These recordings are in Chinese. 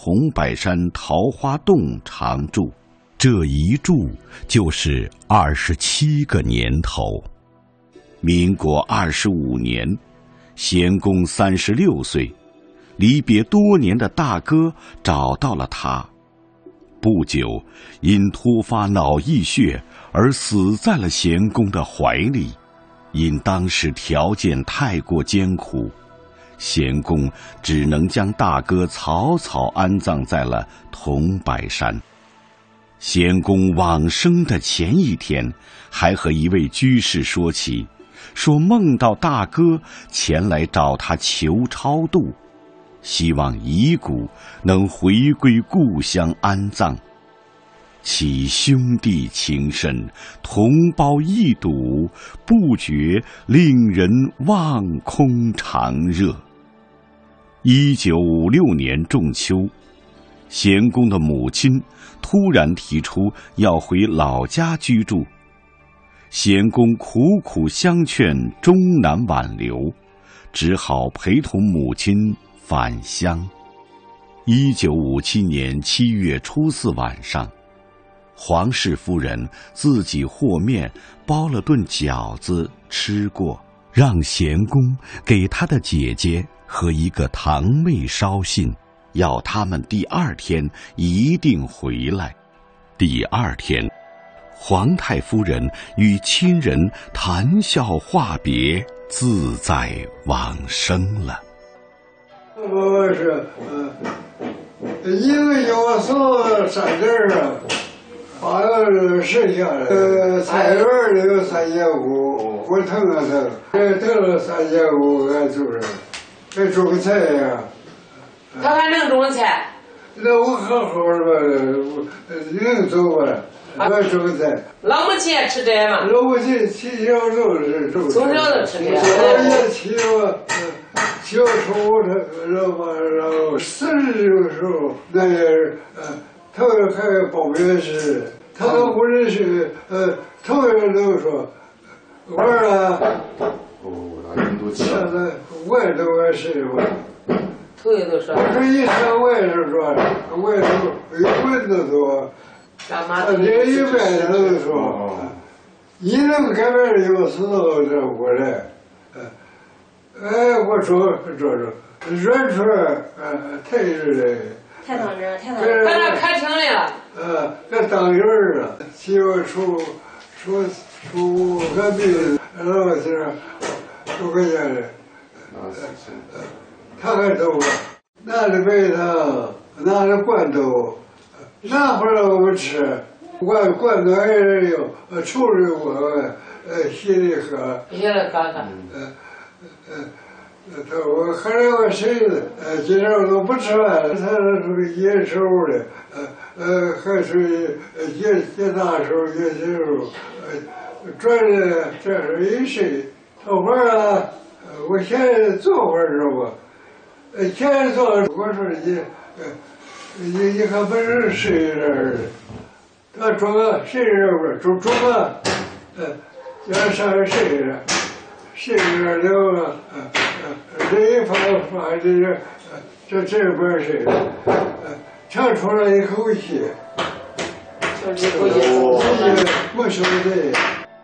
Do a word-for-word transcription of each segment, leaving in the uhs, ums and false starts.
桐柏山桃花洞常住，这一住就是二十七个年头。民国二十五年，贤公三十六岁，离别多年的大哥找到了他。不久，因突发脑溢血而死在了贤公的怀里。因当时条件太过艰苦，贤公只能将大哥草草安葬在了桐柏山。贤公往生的前一天，还和一位居士说起，说梦到大哥前来找他求超度，希望遗骨能回归故乡安葬。其兄弟情深，同胞一睹，不觉令人望空长热。一九五六年仲秋，贤公的母亲突然提出要回老家居住，贤公苦苦相劝，终难挽留，只好陪同母亲返乡。一九五七年七月初四晚上，黄氏夫人自己和面包了顿饺子吃过，让贤公给他的姐姐和一个堂妹捎信，要他们第二天一定回来。第二天，皇太夫人与亲人谈笑话别，自在往生了。 我是呃，一个有送三件啊，好像是剩下的。呃，菜园里有三千五，我腾了腾，这腾了三千五，俺就是，还种菜呀。 他还能种菜？ 那我好好的吧，能走吧？我种菜。 老母亲也吃这嘛？ 老母亲从小就是种。 从小就吃这。 我也起我，小时候他然后然后四十的时候，那也是呃，他还保卫室，他都不认识，呃，头人都说，我啊， 哦，那人都现在外头也是我。 头人都说。 我说一上外头说，外头有蚊子多。他这一般都说，你能改变有时候这过来，哎，我说这这软出来，呃，太热了， 太烫人，太烫人。 在那开庭来了。 呃，这当院儿了，七月初初初隔壁，然后是六块钱的，呃，他还走了，拿着白糖，拿着罐头。拿回来我们吃，罐罐头还是有，呃，抽着我，呃，稀里喝。 稀里喝喝。 呃，呃，他我后来我谁子，呃，今天我都不吃饭了，他属于野手的，呃呃，还属于野野大手、野小手，呃，转的这是一谁？头发啊，我现在做会儿是吧？呃，现在做，我说你，呃。你你还不是谁人？他装个谁人不是？装装个，呃，要上谁人？谁人了？呃呃，这一发发这个，这这边谁人？呃，唱出了一口气。 就是一口气。 我说的。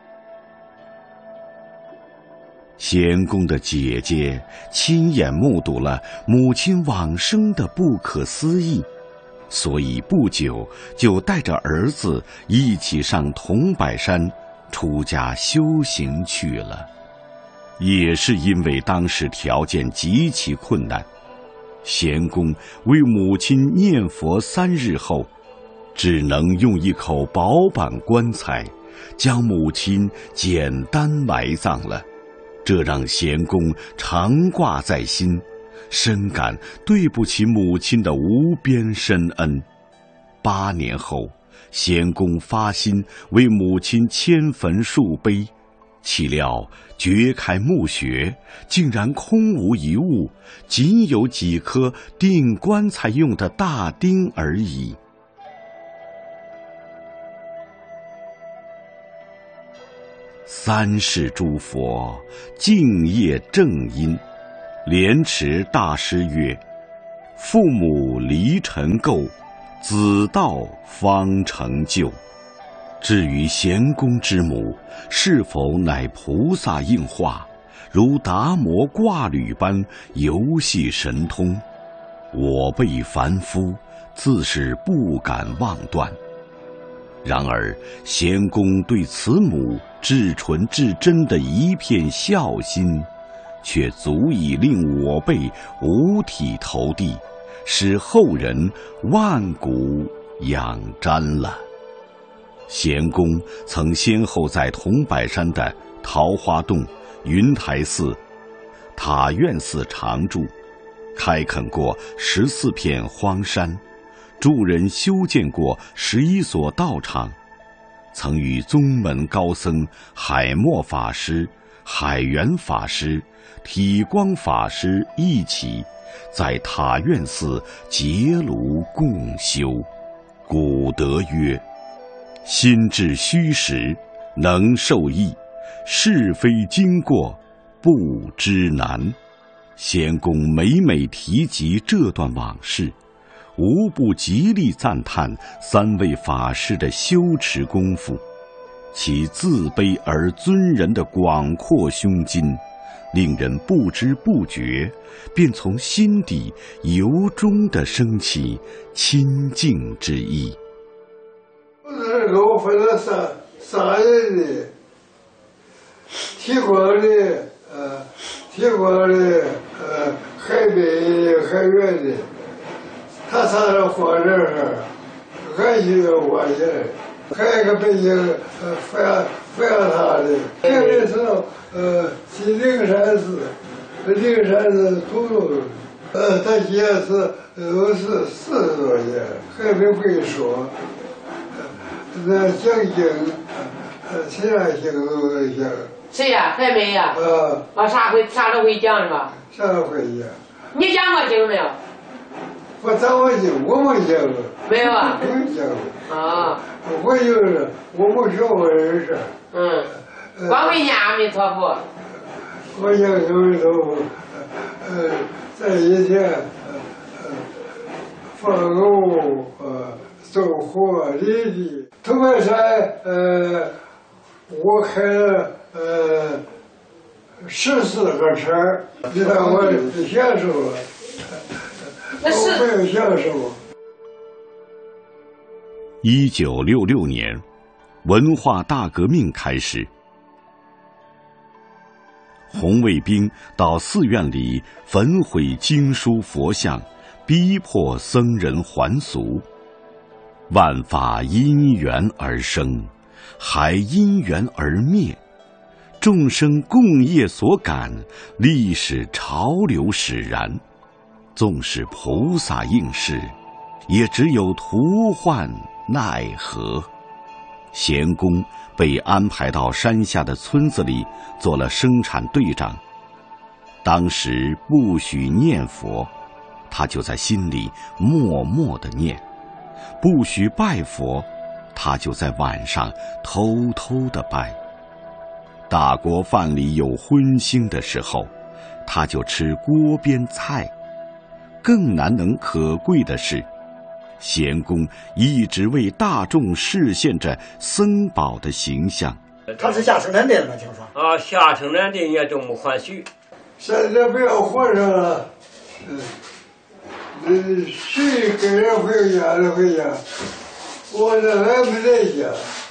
贤公的姐姐亲眼目睹了母亲往生的不可思议。所以不久就带着儿子一起上桐柏山出家修行去了。也是因为当时条件极其困难，贤公为母亲念佛三日后，只能用一口薄板棺材将母亲简单埋葬了，这让贤公常挂在心，深感对不起母亲的无边深恩。八年后，贤公发心为母亲迁坟树碑，岂料掘开墓穴，竟然空无一物，仅有几颗钉棺材用的大钉而已。三世诸佛敬业正因，莲池大师曰： 父母离尘垢，子道方成就。至于贤公之母，是否乃菩萨应化，如达摩挂履般游戏神通，我辈凡夫自是不敢妄断。然而贤公对慈母至纯至真的一片孝心，却足以令我辈五体投地，使后人万古仰瞻了。贤公曾先后在桐柏山的桃花洞、云台寺、塔院寺常住，开垦过十四片荒山，助人修建过十一所道场，曾与宗门高僧海默法师、海源法师、体光法师一起在塔院寺结庐共修。古德曰：心至虚实，能受益；是非经过，不知难。贤公每每提及这段往事，无不极力赞叹三位法师的修持功夫，其自卑而尊人的广阔胸襟，令人不知不觉便从心底由衷地升起亲近之意。 我给我分了三三人的，提光的，呃，提光的，呃，海北的，海远的，他仨人活这儿，俺就要挖起来。还有一个北京，呃，范范他的，这个是呃，去灵山寺，灵山寺土路，呃，他现在是都是四十多年，还没会说。那讲经，呃，其他经都在讲。 谁呀？还没呀？ 啊。 啊，啥会啥都会讲是吧？ 啥都会讲。 你讲过经没有？ 我讲过经，我没讲过。 没有啊？ 没讲过。 啊。 我就是我没学过这事。 嗯。光会念阿弥陀佛。 我讲阿弥陀佛，呃，在以前，呃，放偶，呃。走火离地，头白山，呃，我开了呃十四个车，你看我享受了，我没有享受。 一九六六年，文化大革命开始，红卫兵到寺院里焚毁经书佛像，逼迫僧人还俗。万法因缘而生，还因缘而灭。众生共业所感，历史潮流使然。纵使菩萨应是，也只有徒患奈何。贤公被安排到山下的村子里做了生产队长。当时不许念佛，他就在心里默默地念。不许拜佛，他就在晚上偷偷地拜。大锅饭里有荤腥的时候，他就吃锅边菜。更难能可贵的是，贤公一直为大众示现着僧宝的形象。 他是下生产队的吗？听说啊，下生产队也都没还许。 现在不要和尚了，嗯。嗯，谁跟人回家就回家，我这俺没在家，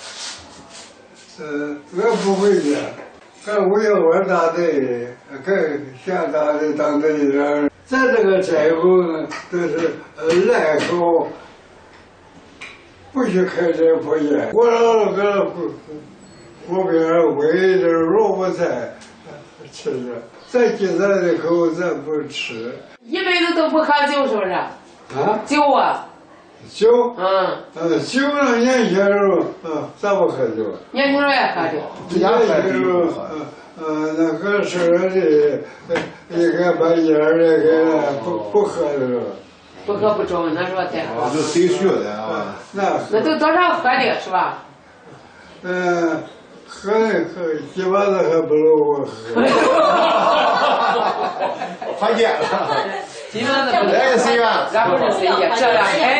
呃，俺不回家，俺我要玩大队，俺下大队当队长。咱这个斋后呢，都是呃赖口，不许开这破烟。我老搁锅边煨着萝卜菜吃着，咱今咱的口咱不吃。 一辈子都不喝酒，是不是？ 啊？ 酒啊？ 酒？ 嗯。 呃，酒呢，年轻时候，嗯，咱不喝酒。 年轻时候也喝酒。 年轻时候，嗯嗯，那个是的，应该把烟儿那个不不喝的时候。 不喝不中，那时候才喝。 这谁学的啊？ 那那都多少喝的是吧？ 嗯。喝喝，鸡巴子还不如我喝。 还见了。 金子不能，然后是谁呀？这样哎。